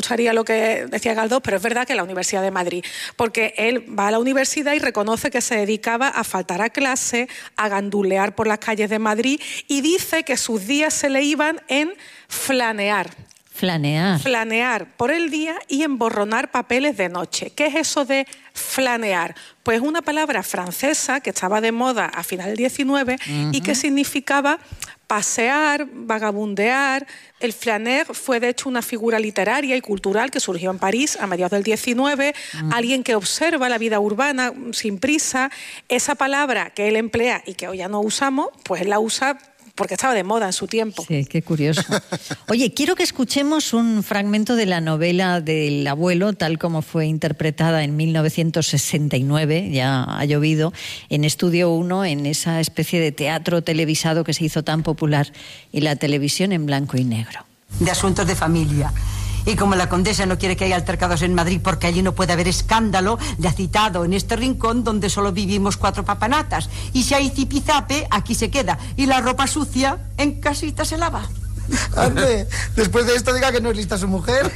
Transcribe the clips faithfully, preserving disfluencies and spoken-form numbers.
escucharía lo que decía Galdós, pero es verdad que la Universidad de Madrid, porque él va a la universidad y reconoce que se dedicaba a faltar a clase, a gandulear por las calles de Madrid, y dice que sus días se le iban en flanear. Flanear. Flanear por el día y emborronar papeles de noche. ¿Qué es eso de flanear? Pues una palabra francesa que estaba de moda a final del diecinueve uh-huh. y que significaba pasear, vagabundear. El flaner fue de hecho una figura literaria y cultural que surgió en París a mediados del diecinueve, uh-huh. alguien que observa la vida urbana sin prisa. Esa palabra que él emplea y que hoy ya no usamos, pues él la usa porque estaba de moda en su tiempo. Sí, qué curioso. Oye, quiero que escuchemos un fragmento de la novela del abuelo, tal como fue interpretada en mil novecientos sesenta y nueve, ya ha llovido, en Estudio uno, en esa especie de teatro televisado que se hizo tan popular en la televisión en blanco y negro. De asuntos de familia. Y como la condesa no quiere que haya altercados en Madrid porque allí no puede haber escándalo, le ha citado en este rincón donde solo vivimos cuatro papanatas. Y si hay zipizape, aquí se queda. Y la ropa sucia, en casita se lava. Ande, después de esto diga que no es lista su mujer.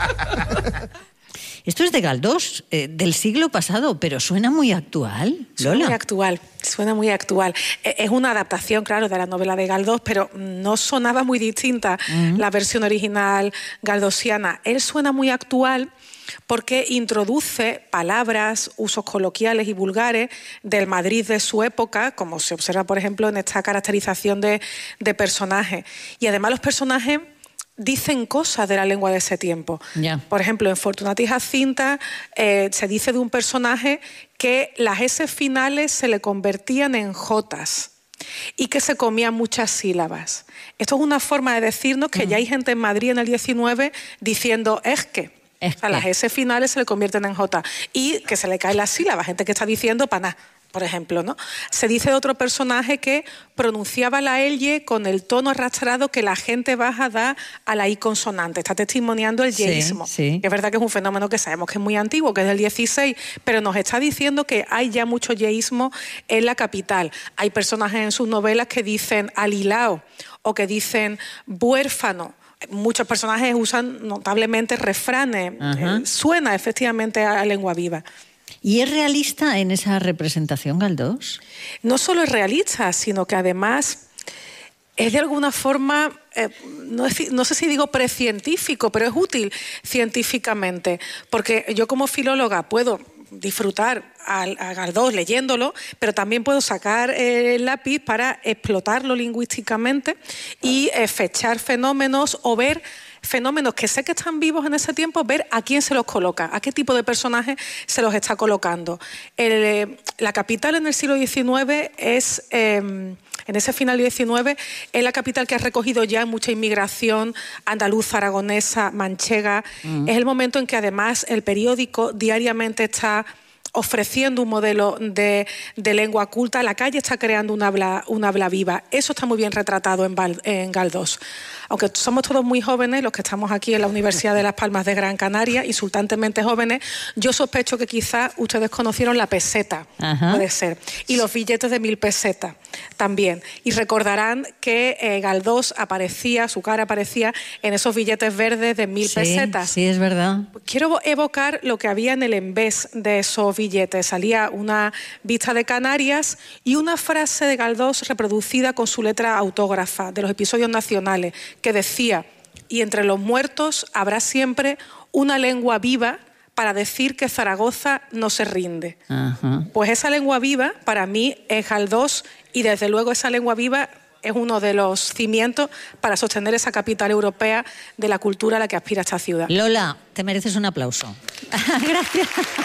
Esto es de Galdós, eh, del siglo pasado, pero suena muy actual, Lola. Suena muy actual, suena muy actual. Es una adaptación, claro, de la novela de Galdós, pero no sonaba muy distinta uh-huh. la versión original galdosiana. Él suena muy actual porque introduce palabras, usos coloquiales y vulgares del Madrid de su época, como se observa, por ejemplo, en esta caracterización de, de personajes. Y además los personajes dicen cosas de la lengua de ese tiempo. Yeah. Por ejemplo, en Fortunata y Jacinta eh, se dice de un personaje que las S finales se le convertían en Jotas y que se comían muchas sílabas. Esto es una forma de decirnos que mm. ya hay gente en Madrid en el diecinueve diciendo es que. Es o sea, que. Las S finales se le convierten en J y que se le caen las sílabas. Gente que está diciendo paná, por ejemplo, ¿no? Se dice de otro personaje que pronunciaba la L con el tono arrastrado que la gente baja da a la I consonante. Está testimoniando el yeísmo. Sí, sí. Es verdad que es un fenómeno que sabemos que es muy antiguo, que es del dieciséis, pero nos está diciendo que hay ya mucho yeísmo en la capital. Hay personajes en sus novelas que dicen alilao o que dicen huérfano. Muchos personajes usan notablemente refranes. Eh, suena efectivamente a lengua viva. ¿Y es realista en esa representación, Galdós? No solo es realista, sino que además es de alguna forma, eh, no, es, no sé si digo precientífico, pero es útil científicamente, porque yo como filóloga puedo disfrutar a, a Galdós leyéndolo, pero también puedo sacar eh, el lápiz para explotarlo lingüísticamente y eh, fechar fenómenos o ver fenómenos que sé que están vivos en ese tiempo, ver a quién se los coloca, a qué tipo de personaje se los está colocando. El, eh, la capital en el siglo diecinueve es, eh, en ese final del diecinueve, es la capital que ha recogido ya mucha inmigración andaluza, aragonesa, manchega. Uh-huh. Es el momento en que además el periódico diariamente está ofreciendo un modelo de, de lengua culta. La calle está creando un habla, un habla viva. Eso está muy bien retratado en, Val, en Galdós. Aunque somos todos muy jóvenes, los que estamos aquí en la Universidad de Las Palmas de Gran Canaria, insultantemente jóvenes, yo sospecho que quizás ustedes conocieron la peseta, Ajá. puede ser, y los billetes de mil pesetas también. Y recordarán que eh, Galdós aparecía, su cara aparecía en esos billetes verdes de mil sí, pesetas. Sí, es verdad. Quiero evocar lo que había en el envés de esos billetes. Salía una vista de Canarias y una frase de Galdós reproducida con su letra autógrafa de los episodios nacionales, que decía: y entre los muertos habrá siempre una lengua viva para decir que Zaragoza no se rinde. Ajá. Pues esa lengua viva para mí es Galdós, y desde luego esa lengua viva es uno de los cimientos para sostener esa capital europea de la cultura a la que aspira esta ciudad. Lola, te mereces un aplauso. Gracias.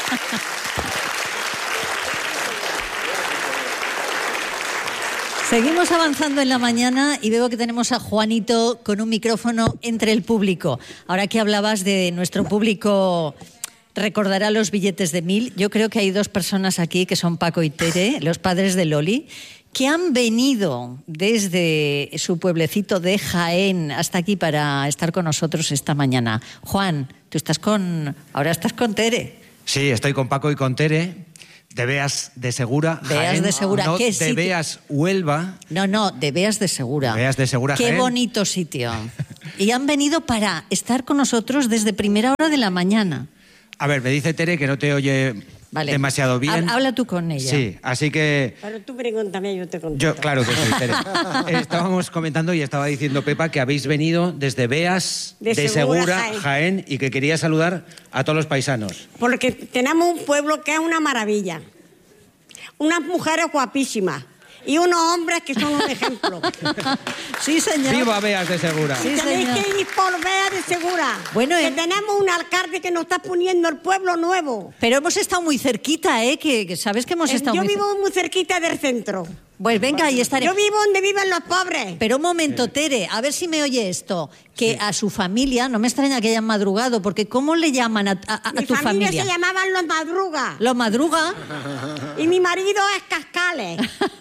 Seguimos avanzando en la mañana y veo que tenemos a Juanito con un micrófono entre el público. Ahora que hablabas de nuestro público, recordará los billetes de mil. Yo creo que hay dos personas aquí que son Paco y Tere, los padres de Loli, que han venido desde su pueblecito de Jaén hasta aquí para estar con nosotros esta mañana. Juan, tú estás con... ahora estás con Tere. Sí, estoy con Paco y con Tere. De Beas de Segura, Beas Jaén, de Segura, no ¿qué de sitio? Beas Huelva. No, no, de Beas de Segura. Beas de Segura, Qué Jaén. bonito sitio. y han venido para estar con nosotros desde primera hora de la mañana. A ver, me dice Tere que no te oye Vale. demasiado bien. Habla tú con ella. Sí, así que... Pero tú pregúntame, yo te contesto. Yo, claro que sí, Tere. Estábamos comentando y estaba diciendo Pepa que habéis venido desde Beas, De de, Segura, Segura, Jaén. Jaén, y que quería saludar a todos los paisanos. Porque tenemos un pueblo que es una maravilla. Unas mujeres guapísimas. Y unos hombres que son un ejemplo. Sí, señor. ¡Viva Beas de Segura! Sí, Tenéis señor. que ir por Bea de Segura. Bueno, que eh. tenemos un alcalde que nos está poniendo el pueblo nuevo. Pero hemos estado muy cerquita, ¿eh? Que, que sabes que hemos Eh, estado Yo muy vivo muy cerquita del centro. Pues venga, ahí estaré. Yo vivo donde viven los pobres. Pero un momento, Tere, a ver si me oye esto. Que sí. A su familia, no me extraña que hayan madrugado, porque ¿cómo le llaman a, a, a Mi tu familia familia? se llamaban los Madruga. ¿Los madruga? Y mi marido es Cascales.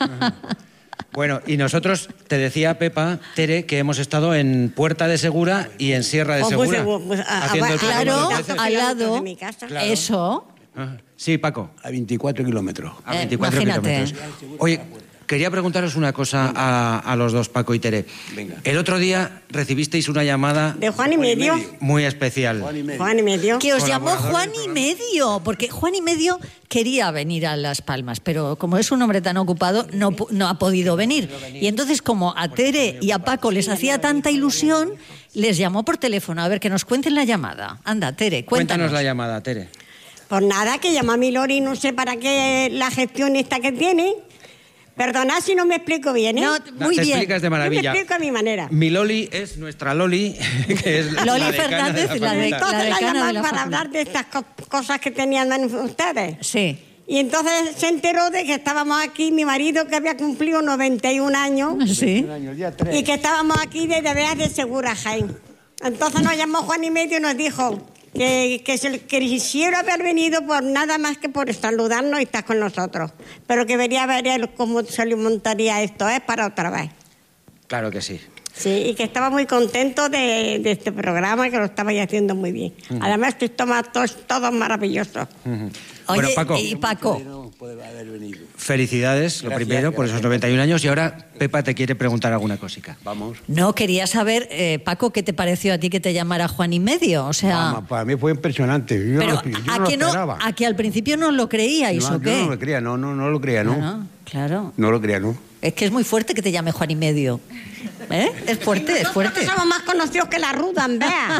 Bueno, y nosotros, te decía Pepa, Tere, que hemos estado en Puerta de Segura y en Sierra de Oh, pues, Segura. pues, a- a- haciendo el a- programa Claro, dos a- veces. al lado. de mi casa. Claro. Eso. Ajá. Sí, Paco. A veinticuatro kilómetros. A Eh, veinticuatro imagínate. kilómetros. Oye, quería preguntaros una cosa a, a los dos, Paco y Tere. Venga. El otro día recibisteis una llamada De Juan y medio. muy especial. Juan y medio. Que os llamó Colaborador Juan del y programa. Medio, porque Juan y Medio quería venir a Las Palmas, pero como es un hombre tan ocupado, no, pu- no ha podido venir. Y entonces, como a Tere y a Paco les hacía tanta ilusión, les llamó por teléfono. A ver, que nos cuenten la llamada. Anda, Tere, cuéntanos. Cuéntanos la llamada, Tere. Pues nada, que llama a mi Lori, no sé para qué la gestión esta que tiene. Perdonad si no me explico bien, ¿eh? No, muy Te bien. explicas de Yo me maravilla. explico a mi manera. Mi Loli es nuestra Loli, que es la Loli decana Fernández, de la de- facultad. Entonces la, decana de llaman la para facultad. hablar de estas co- cosas que tenían ustedes. Sí. Y entonces se enteró de que estábamos aquí, mi marido que había cumplido noventa y un años, Sí. y que estábamos aquí desde Beas de Segura, Jaén. Entonces nos llamó Juan y Medio y nos dijo que, que se que quisiera haber venido por nada más que por saludarnos y estar con nosotros. Pero que vería ver él cómo se le montaría esto, es para otra vez. Claro que sí. Sí, y que estaba muy contento de, de este programa, que lo estabais haciendo muy bien. Además, estáis todos, todos maravillosos. Oye, Bueno, Paco. y Paco, No puede haber venido. Felicidades, lo Gracias, primero, por gracias. esos noventa y un años. Y ahora Pepa te quiere preguntar alguna cosica. Vamos. no, quería saber, eh, Paco, ¿qué te pareció a ti que te llamara Juan y Medio? O sea... Vamos, para mí fue impresionante. Yo, Pero no, lo- yo a, no lo que no, esperaba. a que al principio no lo creíais, No, ¿o yo qué? no lo creía, no, no, no lo creía, no. Claro, claro. No lo creía, no. Es que es muy fuerte que te llame Juan y Medio. ¿Eh? Es fuerte, es fuerte. Nosotros somos más conocidos que la Ruda, en Bea.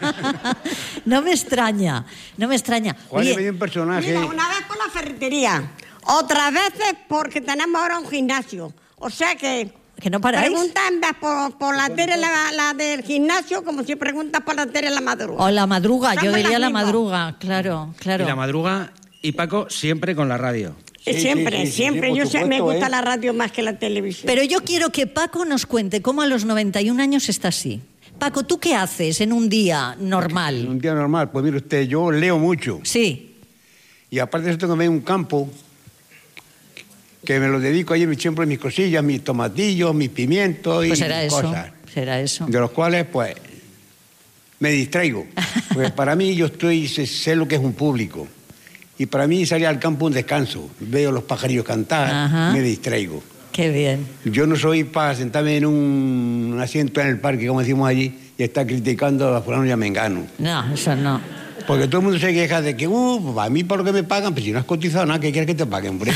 No me extraña, no me extraña. Juan Oye, y medio un personaje. Mira, una vez por la ferretería, otras veces porque tenemos ahora un gimnasio. O sea que... ¿Que no paráis? Preguntan por, por la Tere, la, la del gimnasio, como si preguntas por la Tere, la madruga. o la madruga, yo Somos diría las la mismas. madruga, claro, claro. Y la madruga y Paco siempre con la radio. Eh, Sí, siempre, sí, sí, sí, siempre. por Yo sé- me supuesto, gusta ¿eh? la radio más que la televisión. Pero yo quiero que Paco nos cuente cómo a los noventa y un años está así. Paco, ¿tú qué haces en un día En normal? un día normal, pues mire usted, yo leo mucho. Sí, Y aparte de eso tengo también un campo que me lo dedico ahí siempre mis cosillas, mis tomatillos, mis pimientos y pues será eso, cosas. será eso. De los cuales, pues, me distraigo. Pues para mí yo estoy, sé, sé lo que es un público. Y para mí salir al campo un descanso. Veo los pajarillos cantar, Ajá. me distraigo. Qué bien. Yo no soy para sentarme en un, un asiento en el parque, como decimos allí, y estar criticando a fulano y a mengano. No, eso no. Porque todo el mundo se queja de que, uh, a mí por lo que me pagan, pues si no has cotizado nada, ¿qué quieres que te paguen, hombre?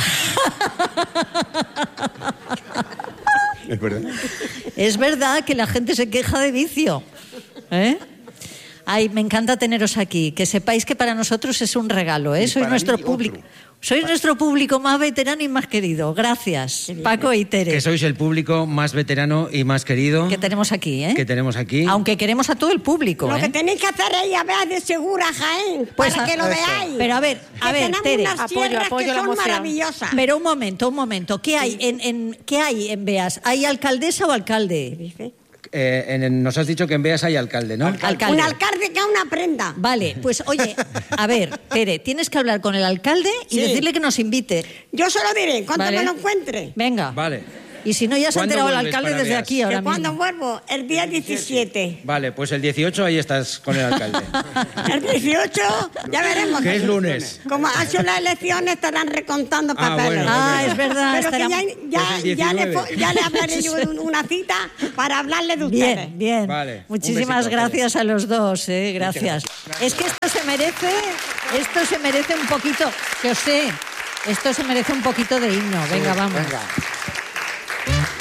Es verdad. Es verdad que la gente se queja de vicio. ¿Eh? Ay, me encanta teneros aquí. Que sepáis que para nosotros es un regalo, ¿eh? Y Sois para nuestro mí, público. otro. Sois nuestro público más veterano y más querido. Gracias, Paco y Tere, Que sois el público más veterano y más querido que tenemos aquí, ¿eh? que tenemos aquí. Aunque queremos a todo el público, Lo ¿eh? que tenéis que hacer es ir a Beas de Segura, Jaén, Pues para a- que lo eso. veáis. Pero a ver, a Que ver, tenemos Tere. unas Apoyo, sierras apoyo que la son moción. maravillosas. Pero un momento, un momento. ¿Qué hay en, en, ¿qué hay en Beas? ¿Hay alcaldesa o alcalde? Dice. Eh, en- en- nos has dicho que en Beas hay alcalde, ¿no? Alcalde. Un alcalde que es una prenda. Vale, pues oye, a ver, Tere, tienes que hablar con el alcalde y Sí. decirle que nos invite. Yo se lo diré, cuando Vale. me lo encuentre. Venga. Vale. Y si no, ya se ha ¿Cuándo enterado el vuelves, alcalde desde Panadeas? aquí ahora ¿Que cuándo mismo. vuelvo? El día diecisiete. Vale, pues el dieciocho ahí estás con el alcalde. El dieciocho ya veremos. ¿Qué es lunes? Como han sido las elecciones, estarán recontando Ah, papeles. bueno, Ah, es verdad. Pero que estará- ya, ya, Pues el ya, le, diecinueve. fo- ya le hablaré yo de una cita para hablarle de ustedes. Bien, bien. Vale, un Muchísimas besito, gracias a los dos, ¿eh? Gracias. Es que esto se merece, esto se merece un poquito, que os sé, esto se merece un poquito de himno. Venga, vamos. Venga.